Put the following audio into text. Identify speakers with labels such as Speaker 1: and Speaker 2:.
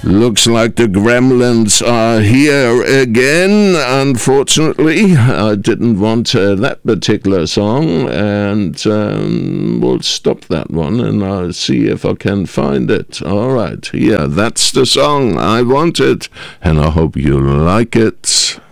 Speaker 1: Looks like the Gremlins are here again. Unfortunately, I didn't want that particular song, and we'll stop that one and I'll see if I can find it. All right, yeah, that's the song I wanted, and I hope you like it.